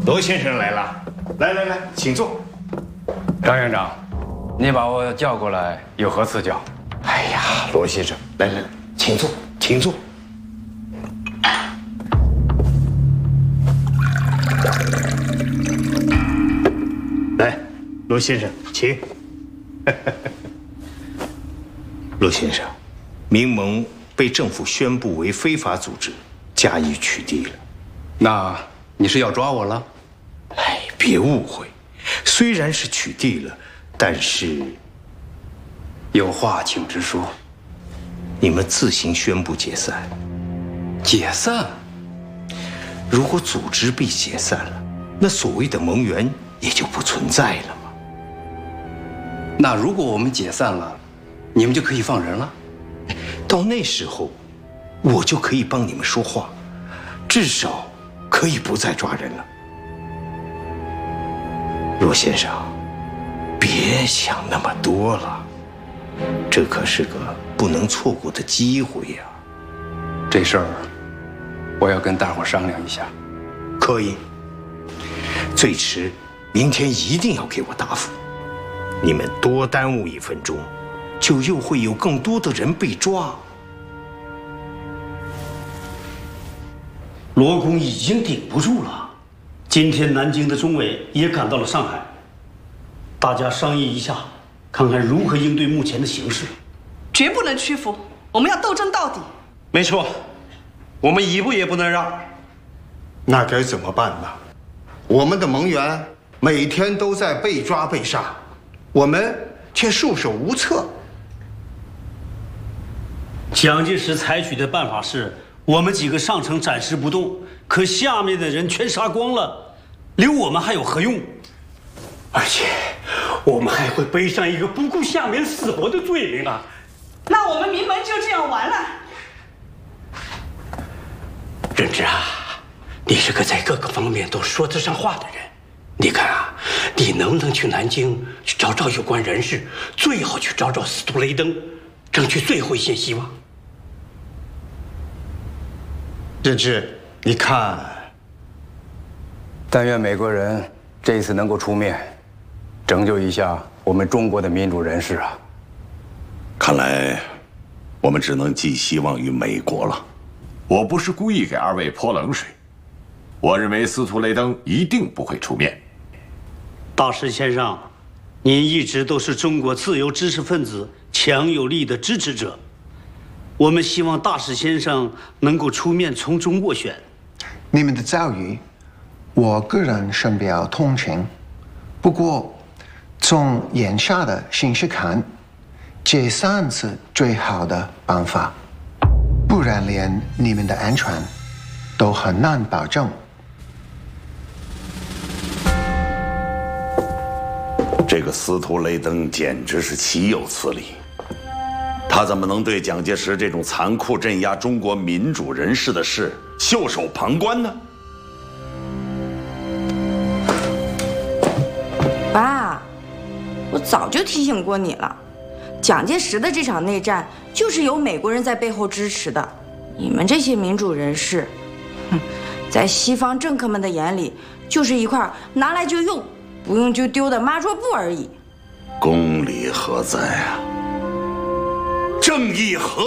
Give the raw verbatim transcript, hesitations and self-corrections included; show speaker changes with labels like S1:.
S1: 罗先生来了，来来来，请坐。
S2: 张院长，你把我叫过来有何赐教？
S1: 哎呀，罗先生，来来来，请坐，请坐。来，罗先生，请。罗先生，民盟被政府宣布为非法组织，加以取缔了。
S2: 那你是要抓我了？
S1: 哎，别误会，虽然是取缔了，但是
S2: 有话请直说。
S1: 你们自行宣布解散。
S2: 解散？
S1: 如果组织被解散了，那所谓的盟员也就不存在了嘛。
S2: 那如果我们解散了，你们就可以放人了？
S1: 到那时候，我就可以帮你们说话，至少可以不再抓人了。罗先生，别想那么多了，这可是个不能错过的机会呀。
S2: 这事儿，我要跟大伙商量一下。
S1: 可以，最迟明天一定要给我答复。你们多耽误一分钟，就又会有更多的人被抓。
S3: 罗公已经顶不住了，今天南京的中委也赶到了上海，大家商议一下，看看如何应对目前的形势。
S4: 绝不能屈服，我们要斗争到底。
S5: 没错，我们一步也不能让。
S6: 那该怎么办呢？我们的盟员每天都在被抓被杀，我们却束手无策。
S3: 蒋介石采取的办法是，我们几个上层暂时不动，可下面的人全杀光了，留我们还有何用？而且，我们还会背上一个不顾下面死活的罪名啊！
S4: 那我们民盟就这样完了。
S3: 任之啊，你是个在各个方面都说得上话的人，你看啊，你能不能去南京去找找有关人士，最好去找找司徒雷登，争取最后一线希望。
S6: 任之，你看，
S2: 但愿美国人这一次能够出面，拯救一下我们中国的民主人士啊！
S7: 看来，我们只能寄希望于美国了。
S8: 我不是故意给二位泼冷水，我认为司徒雷登一定不会出面。
S3: 大石先生，您一直都是中国自由知识分子强有力的支持者，我们希望大石先生能够出面从中斡旋。
S9: 你们的遭遇，我个人深表同情。不过，从眼下的形势看，解散是最好的办法，不然连你们的安全都很难保证。
S7: 这个司徒雷登简直是岂有此理！他怎么能对蒋介石这种残酷镇压中国民主人士的事袖手旁观呢？
S10: 爸，我早就提醒过你了，蒋介石的这场内战就是有美国人在背后支持的。你们这些民主人士，哼，在西方政客们的眼里，就是一块拿来就用，不用就丢的抹桌布而已。
S7: 公理何在啊？正义何